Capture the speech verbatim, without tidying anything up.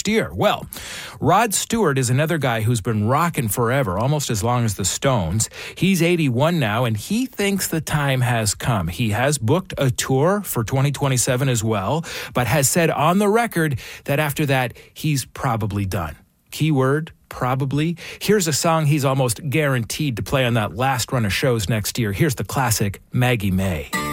next year. Well, Rod Stewart is another guy who's been rocking forever, almost as long as the Stones. He's eighty-one now, and he thinks the time has come. He has booked a tour for twenty twenty-seven as well, but has said on the record that after that, he's probably done. Keyword, probably. Here's a song he's almost guaranteed to play on that last run of shows next year. Here's the classic Maggie May.